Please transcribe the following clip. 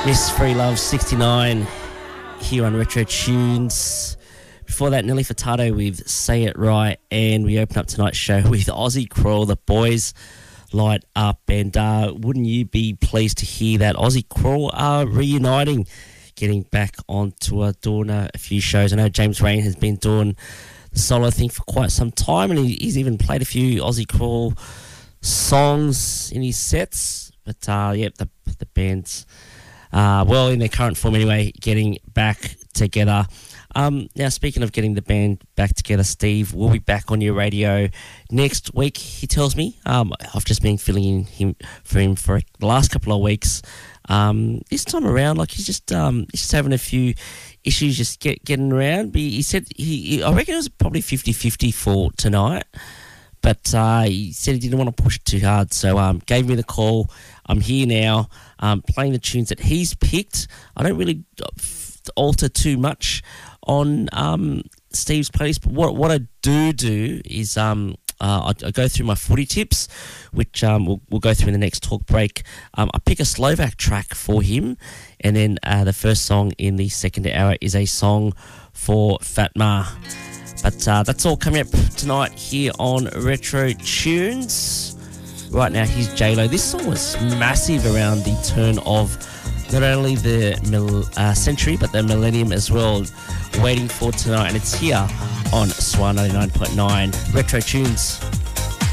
Miss Free Love 69 here on Retro Tunes. Before that, Nelly Furtado with Say It Right, and we open up tonight's show with Aussie Crawl, The Boys Light Up. And wouldn't you be pleased to hear that Aussie Crawl are reuniting, getting back on tour, doing a few shows. I know James Rain has been doing the solo thing for quite some time, and he's even played a few Aussie Crawl songs in his sets. But the band's well, in their current form anyway, getting back together. Now, speaking of getting the band back together, Steve will be back on your radio next week, he tells me. I've just been filling in for him for the last couple of weeks. This time around, like he's just having a few issues just getting around. But he said I reckon it was probably 50-50 for tonight. But he said he didn't want to push it too hard, so gave me the call. I'm here now, playing the tunes that he's picked. I don't really alter too much on Steve's playlist, but what I do is I go through my footy tips, which we'll go through in the next talk break. I pick a Slovak track for him, and then the first song in the second hour is a song for Fatma. But that's all coming up tonight here on Retro Tunes. Right now, here's J-Lo. This song was massive around the turn of not only the century, but the millennium as well. Waiting for tonight, and it's here on Swan 99.9 Retro Tunes.